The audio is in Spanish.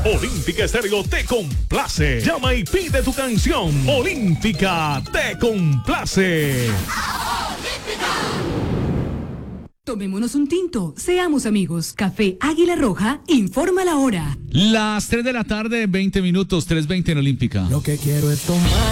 Olímpica Estéreo te complace. Llama y pide tu canción. Olímpica te complace. Tomémonos un tinto, seamos amigos. Café Águila Roja, informa la hora. Las 3 de la tarde, 20 minutos, 3:20 en Olímpica. Lo que quiero es tomar